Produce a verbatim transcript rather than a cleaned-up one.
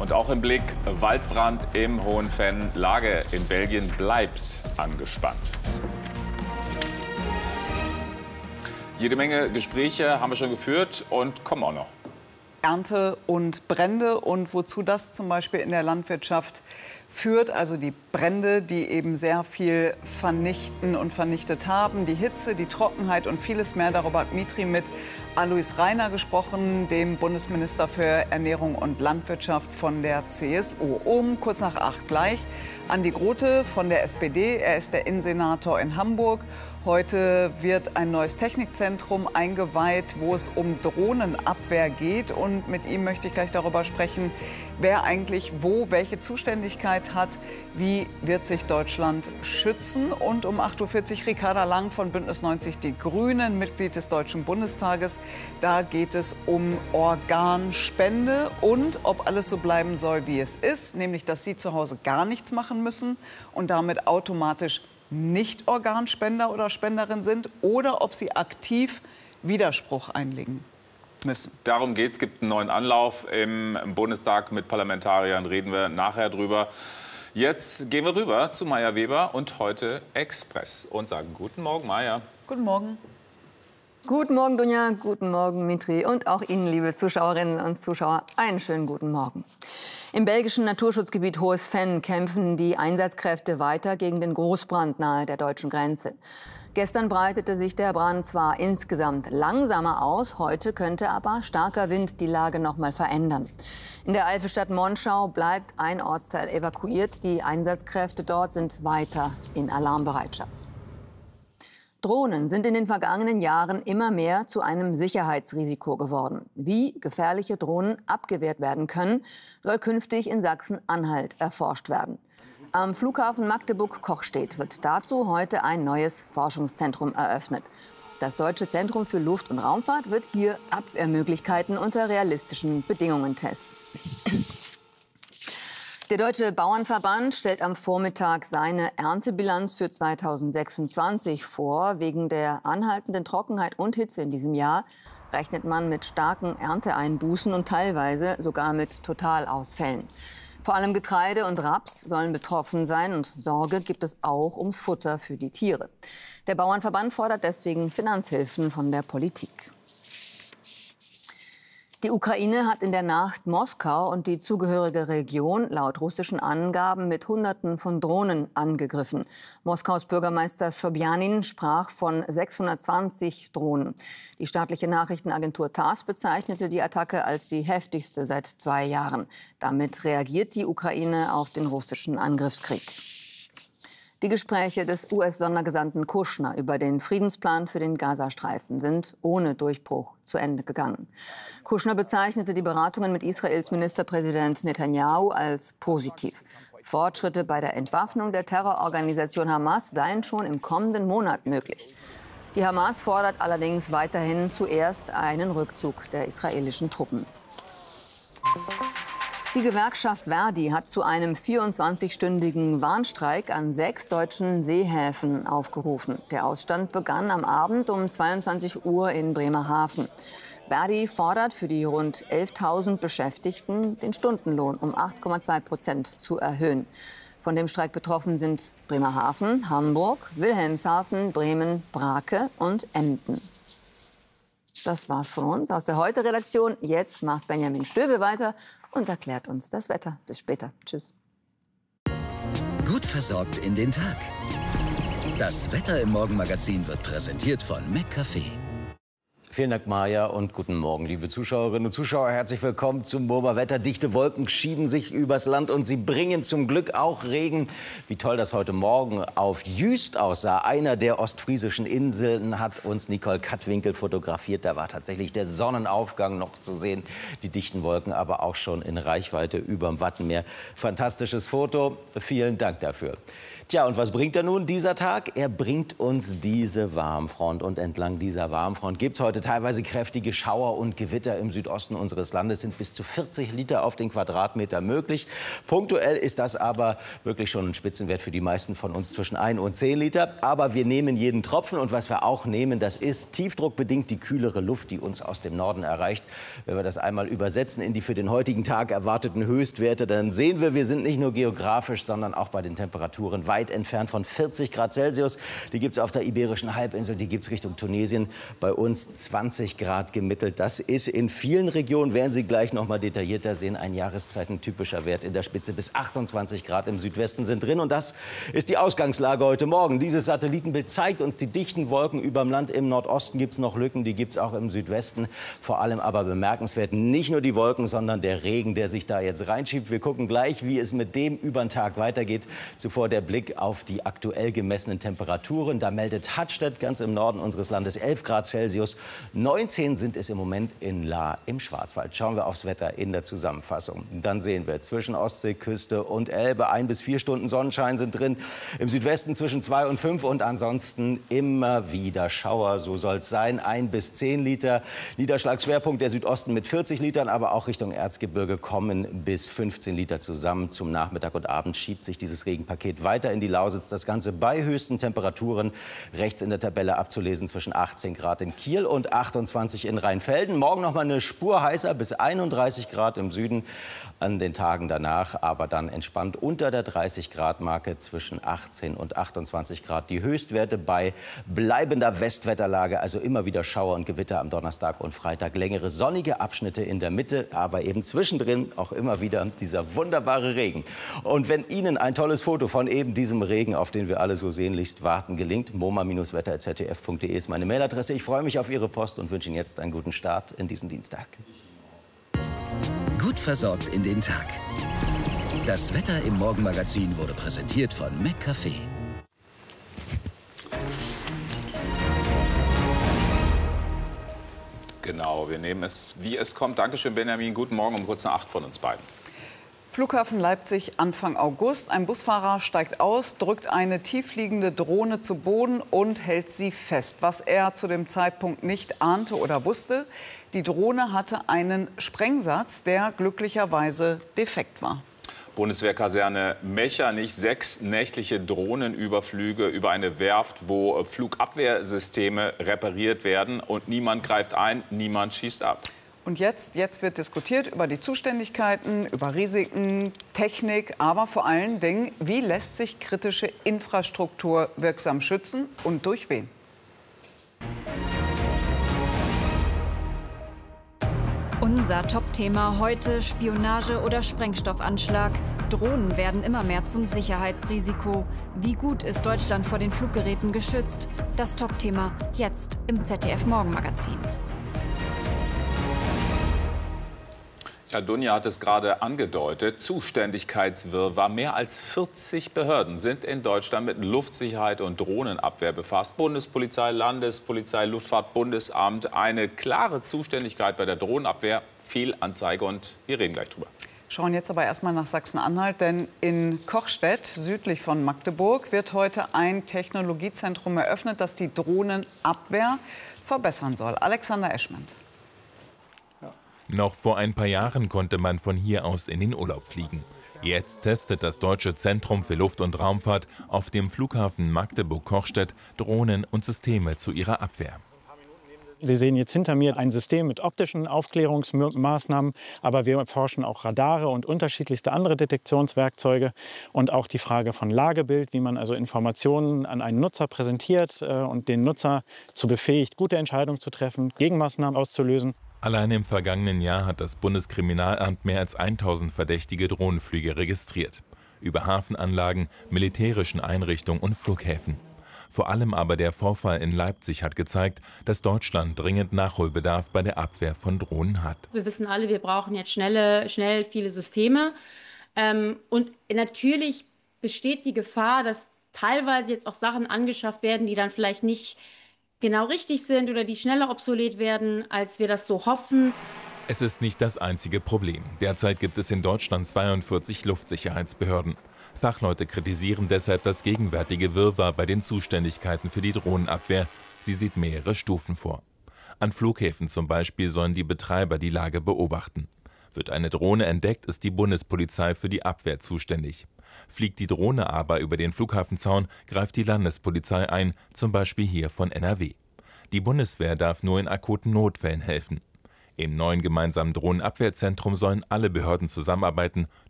Und auch im Blick Waldbrand im Hohenfenn. Lage in Belgien bleibt angespannt. Jede Menge Gespräche haben wir schon geführt und kommen auch noch. Ernte und Brände und wozu das zum Beispiel in der Landwirtschaft führt, also die Brände, die eben sehr viel vernichten und vernichtet haben, die Hitze, die Trockenheit und vieles mehr. Darüber hat Mitri mit Alois Rainer gesprochen, dem Bundesminister für Ernährung und Landwirtschaft von der C S U. Um kurz nach acht gleich Andi Grote von der S P D. Er ist der Innensenator in Hamburg. Heute wird ein neues Technikzentrum eingeweiht, wo es um Drohnenabwehr geht. Und mit ihm möchte ich gleich darüber sprechen, wer eigentlich wo welche Zuständigkeit hat. Wie wird sich Deutschland schützen? Und um acht Uhr vierzig Ricarda Lang von Bündnis neunzig Die Grünen, Mitglied des Deutschen Bundestages. Da geht es um Organspende und ob alles so bleiben soll, wie es ist. Nämlich, dass Sie zu Hause gar nichts machen müssen und damit automatisch nicht Organspender oder Spenderin sind oder ob sie aktiv Widerspruch einlegen müssen. Darum geht es. Es gibt einen neuen Anlauf im Bundestag mit Parlamentariern. Reden wir nachher drüber. Jetzt gehen wir rüber zu Maja Weber und heute Express und sagen guten Morgen, Maja. Guten Morgen. Guten Morgen, Dunja. Guten Morgen, Mitri. Und auch Ihnen, liebe Zuschauerinnen und Zuschauer, einen schönen guten Morgen. Im belgischen Naturschutzgebiet Hohes-Venn kämpfen die Einsatzkräfte weiter gegen den Großbrand nahe der deutschen Grenze. Gestern breitete sich der Brand zwar insgesamt langsamer aus, heute könnte aber starker Wind die Lage noch mal verändern. In der Eifelstadt Monschau bleibt ein Ortsteil evakuiert. Die Einsatzkräfte dort sind weiter in Alarmbereitschaft. Drohnen sind in den vergangenen Jahren immer mehr zu einem Sicherheitsrisiko geworden. Wie gefährliche Drohnen abgewehrt werden können, soll künftig in Sachsen-Anhalt erforscht werden. Am Flughafen Magdeburg-Kochstedt wird dazu heute ein neues Forschungszentrum eröffnet. Das Deutsche Zentrum für Luft- und Raumfahrt wird hier Abwehrmöglichkeiten unter realistischen Bedingungen testen. Der Deutsche Bauernverband stellt am Vormittag seine Erntebilanz für zweitausendsechsundzwanzig vor. Wegen der anhaltenden Trockenheit und Hitze in diesem Jahr rechnet man mit starken Ernteeinbußen und teilweise sogar mit Totalausfällen. Vor allem Getreide und Raps sollen betroffen sein und Sorge gibt es auch ums Futter für die Tiere. Der Bauernverband fordert deswegen Finanzhilfen von der Politik. Die Ukraine hat in der Nacht Moskau und die zugehörige Region laut russischen Angaben mit Hunderten von Drohnen angegriffen. Moskaus Bürgermeister Sobjanin sprach von sechshundertzwanzig Drohnen. Die staatliche Nachrichtenagentur TASS bezeichnete die Attacke als die heftigste seit zwei Jahren. Damit reagiert die Ukraine auf den russischen Angriffskrieg. Die Gespräche des U S-Sondergesandten Kushner über den Friedensplan für den Gazastreifen sind ohne Durchbruch zu Ende gegangen. Kushner bezeichnete die Beratungen mit Israels Ministerpräsident Netanyahu als positiv. Fortschritte bei der Entwaffnung der Terrororganisation Hamas seien schon im kommenden Monat möglich. Die Hamas fordert allerdings weiterhin zuerst einen Rückzug der israelischen Truppen. Die Gewerkschaft Verdi hat zu einem vierundzwanzigstündigen Warnstreik an sechs deutschen Seehäfen aufgerufen. Der Ausstand begann am Abend um zweiundzwanzig Uhr in Bremerhaven. Verdi fordert für die rund elftausend Beschäftigten, den Stundenlohn um acht Komma zwei Prozent zu erhöhen. Von dem Streik betroffen sind Bremerhaven, Hamburg, Wilhelmshaven, Bremen, Brake und Emden. Das war's von uns aus der Heute-Redaktion. Jetzt macht Benjamin Stöwe weiter und erklärt uns das Wetter. Bis später. Tschüss. Gut versorgt in den Tag. Das Wetter im Morgenmagazin wird präsentiert von McCafé. Vielen Dank, Maja, und guten Morgen, liebe Zuschauerinnen und Zuschauer. Herzlich willkommen zum Bober Wetter. Dichte Wolken schieben sich übers Land und sie bringen zum Glück auch Regen. Wie toll das heute Morgen auf Jüst aussah. Einer der ostfriesischen Inseln hat uns Nicole Kattwinkel fotografiert. Da war tatsächlich der Sonnenaufgang noch zu sehen. Die dichten Wolken aber auch schon in Reichweite überm Wattenmeer. Fantastisches Foto. Vielen Dank dafür. Tja, und was bringt er nun, dieser Tag? Er bringt uns diese Warmfront. Und entlang dieser Warmfront gibt es heute heute teilweise kräftige Schauer und Gewitter im Südosten unseres Landes, sind bis zu vierzig Liter auf den Quadratmeter möglich. Punktuell ist das aber wirklich schon ein Spitzenwert für die meisten von uns, zwischen ein und zehn Liter. Aber wir nehmen jeden Tropfen, und was wir auch nehmen, das ist tiefdruckbedingt die kühlere Luft, die uns aus dem Norden erreicht. Wenn wir das einmal übersetzen in die für den heutigen Tag erwarteten Höchstwerte, dann sehen wir, wir sind nicht nur geografisch, sondern auch bei den Temperaturen weit entfernt von vierzig Grad Celsius. Die gibt es auf der Iberischen Halbinsel, die gibt es Richtung Tunesien. Bei uns zwanzig Grad gemittelt. Das ist in vielen Regionen, werden Sie gleich noch mal detaillierter sehen, ein jahreszeitentypischer Wert in der Spitze. Bis achtundzwanzig Grad im Südwesten sind drin. Und das ist die Ausgangslage heute Morgen. Dieses Satellitenbild zeigt uns die dichten Wolken über dem Land. Im Nordosten gibt es noch Lücken, die gibt es auch im Südwesten. Vor allem aber bemerkenswert nicht nur die Wolken, sondern der Regen, der sich da jetzt reinschiebt. Wir gucken gleich, wie es mit dem über den Tag weitergeht. Zuvor der Blick auf die aktuell gemessenen Temperaturen. Da meldet Hattstedt ganz im Norden unseres Landes elf Grad Celsius. neunzehn sind es im Moment in Lahr im Schwarzwald. Schauen wir aufs Wetter in der Zusammenfassung. Dann sehen wir zwischen Ostseeküste und Elbe ein bis vier Stunden Sonnenschein sind drin. Im Südwesten zwischen zwei und fünf und ansonsten immer wieder Schauer. So soll es sein. ein bis zehn Liter. Niederschlagsschwerpunkt der Südosten mit vierzig Litern, aber auch Richtung Erzgebirge kommen bis fünfzehn Liter zusammen. Zum Nachmittag und Abend schiebt sich dieses Regenpaket weiter in die Lausitz. Das Ganze bei höchsten Temperaturen rechts in der Tabelle abzulesen zwischen achtzehn Grad in Kiel und achtundzwanzig in Rheinfelden. Morgen noch mal eine Spur heißer bis einunddreißig Grad im Süden. An den Tagen danach aber dann entspannt unter der dreißig Grad Marke zwischen achtzehn und achtundzwanzig Grad. Die Höchstwerte bei bleibender Westwetterlage, also immer wieder Schauer und Gewitter am Donnerstag und Freitag. Längere sonnige Abschnitte in der Mitte, aber eben zwischendrin auch immer wieder dieser wunderbare Regen. Und wenn Ihnen ein tolles Foto von eben diesem Regen, auf den wir alle so sehnlichst warten, gelingt, moma Bindestrich wetter at z d f punkt d e ist meine Mailadresse. Ich freue mich auf Ihre Post und wünsche Ihnen jetzt einen guten Start in diesen Dienstag. Gut versorgt in den Tag. Das Wetter im Morgenmagazin wurde präsentiert von McCafé. Genau, wir nehmen es, wie es kommt. Dankeschön, Benjamin. Guten Morgen um kurz nach acht von uns beiden. Flughafen Leipzig Anfang August. Ein Busfahrer steigt aus, drückt eine tiefliegende Drohne zu Boden und hält sie fest. Was er zu dem Zeitpunkt nicht ahnte oder wusste: Die Drohne hatte einen Sprengsatz, der glücklicherweise defekt war. Bundeswehrkaserne Mechernich, sechs nächtliche Drohnenüberflüge über eine Werft, wo Flugabwehrsysteme repariert werden, und niemand greift ein, niemand schießt ab. Und jetzt, jetzt wird diskutiert über die Zuständigkeiten, über Risiken, Technik, aber vor allen Dingen, wie lässt sich kritische Infrastruktur wirksam schützen und durch wen? Unser Top-Thema heute: Spionage oder Sprengstoffanschlag. Drohnen werden immer mehr zum Sicherheitsrisiko. Wie gut ist Deutschland vor den Fluggeräten geschützt? Das Top-Thema jetzt im Z D F-Morgenmagazin. Ja, Dunja hat es gerade angedeutet. Zuständigkeitswirrwarr. Mehr als vierzig Behörden sind in Deutschland mit Luftsicherheit und Drohnenabwehr befasst. Bundespolizei, Landespolizei, Luftfahrtbundesamt. Eine klare Zuständigkeit bei der Drohnenabwehr. Viel Anzeige, und wir reden gleich drüber. Schauen jetzt aber erstmal nach Sachsen-Anhalt, denn in Kochstedt, südlich von Magdeburg, wird heute ein Technologiezentrum eröffnet, das die Drohnenabwehr verbessern soll. Alexander Eschment. Noch vor ein paar Jahren konnte man von hier aus in den Urlaub fliegen. Jetzt testet das Deutsche Zentrum für Luft- und Raumfahrt auf dem Flughafen Magdeburg-Kochstedt Drohnen und Systeme zu ihrer Abwehr. Sie sehen jetzt hinter mir ein System mit optischen Aufklärungsmaßnahmen, aber wir erforschen auch Radare und unterschiedlichste andere Detektionswerkzeuge und auch die Frage von Lagebild, wie man also Informationen an einen Nutzer präsentiert und den Nutzer zu befähigt, gute Entscheidungen zu treffen, Gegenmaßnahmen auszulösen. Allein im vergangenen Jahr hat das Bundeskriminalamt mehr als tausend verdächtige Drohnenflüge registriert. Über Hafenanlagen, militärischen Einrichtungen und Flughäfen. Vor allem aber der Vorfall in Leipzig hat gezeigt, dass Deutschland dringend Nachholbedarf bei der Abwehr von Drohnen hat. Wir wissen alle, wir brauchen jetzt schnelle, schnell viele Systeme. Ähm, und natürlich besteht die Gefahr, dass teilweise jetzt auch Sachen angeschafft werden, die dann vielleicht nicht genau richtig sind oder die schneller obsolet werden, als wir das so hoffen. Es ist nicht das einzige Problem. Derzeit gibt es in Deutschland zweiundvierzig Luftsicherheitsbehörden. Fachleute kritisieren deshalb das gegenwärtige Wirrwarr bei den Zuständigkeiten für die Drohnenabwehr. Sie sieht mehrere Stufen vor. An Flughäfen zum Beispiel sollen die Betreiber die Lage beobachten. Wird eine Drohne entdeckt, ist die Bundespolizei für die Abwehr zuständig. Fliegt die Drohne aber über den Flughafenzaun, greift die Landespolizei ein, zum Beispiel hier von N R W. Die Bundeswehr darf nur in akuten Notfällen helfen. Im neuen gemeinsamen Drohnenabwehrzentrum sollen alle Behörden zusammenarbeiten,